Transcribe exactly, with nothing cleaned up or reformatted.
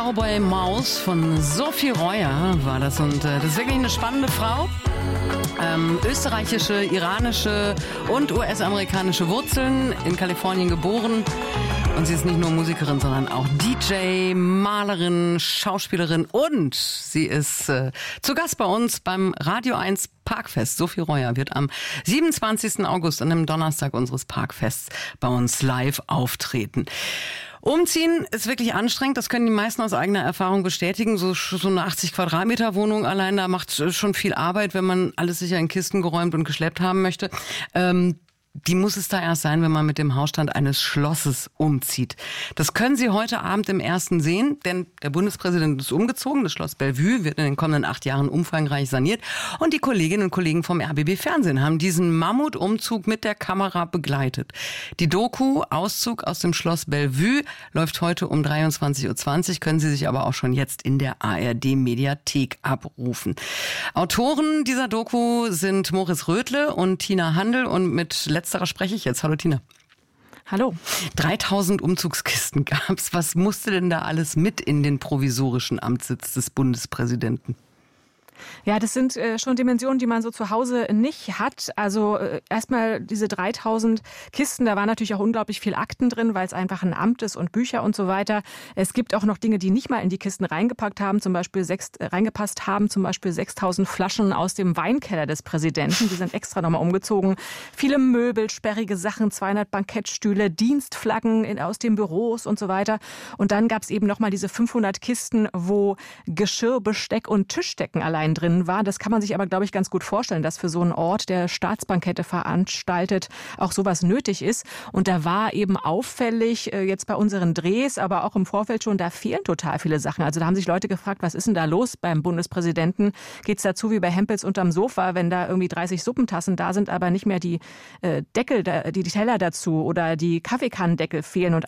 Cowboy Maus von Sophie Reuer war das. Und äh, das ist wirklich eine spannende Frau. Ähm, österreichische, iranische und U S-amerikanische Wurzeln, in Kalifornien geboren. Und sie ist nicht nur Musikerin, sondern auch D J, Malerin, Schauspielerin und sie ist äh, zu Gast bei uns beim Radio eins Parkfest. Sophie Reuer wird am siebenundzwanzigsten August, an einem Donnerstag unseres Parkfests, bei uns live auftreten. Umziehen ist wirklich anstrengend, das können die meisten aus eigener Erfahrung bestätigen. So, so eine achtzig Quadratmeter Wohnung allein, da macht schon viel Arbeit, wenn man alles sicher in Kisten geräumt und geschleppt haben möchte. Ähm, Die muss es da erst sein, wenn man mit dem Hausstand eines Schlosses umzieht. Das können Sie heute Abend im Ersten sehen, denn der Bundespräsident ist umgezogen. Das Schloss Bellevue wird in den kommenden acht Jahren umfangreich saniert. Und die Kolleginnen und Kollegen vom R B B Fernsehen haben diesen Mammutumzug mit der Kamera begleitet. Die Doku Auszug aus dem Schloss Bellevue läuft heute um dreiundzwanzig Uhr zwanzig, können Sie sich aber auch schon jetzt in der A R D-Mediathek abrufen. Autoren dieser Doku sind Moritz Rödle und Tina Handel und mit letzterer spreche ich jetzt. Hallo Tina. Hallo. dreitausend Umzugskisten gab's. Was musste denn da alles mit in den provisorischen Amtssitz des Bundespräsidenten? Ja, das sind äh, schon Dimensionen, die man so zu Hause nicht hat. Also äh, erstmal diese dreitausend Kisten, da war natürlich auch unglaublich viel Akten drin, weil es einfach ein Amt ist und Bücher und so weiter. Es gibt auch noch Dinge, die nicht mal in die Kisten reingepackt haben, zum Beispiel sechs, äh, reingepasst haben, zum Beispiel sechstausend Flaschen aus dem Weinkeller des Präsidenten. Die sind extra nochmal umgezogen. Viele Möbel, sperrige Sachen, zweihundert Bankettstühle, Dienstflaggen in, aus den Büros und so weiter. Und dann gab es eben nochmal diese fünfhundert Kisten, wo Geschirr, Besteck und Tischdecken allein drin war. Das kann man sich aber, glaube ich, ganz gut vorstellen, dass für so einen Ort, der Staatsbankette veranstaltet, auch sowas nötig ist. Und da war eben auffällig, jetzt bei unseren Drehs, aber auch im Vorfeld schon, da fehlen total viele Sachen. Also da haben sich Leute gefragt, was ist denn da los beim Bundespräsidenten? Geht's dazu wie bei Hempels unterm Sofa, wenn da irgendwie dreißig Suppentassen da sind, aber nicht mehr die äh, Deckel, die, die Teller dazu oder die Kaffeekannendeckel fehlen und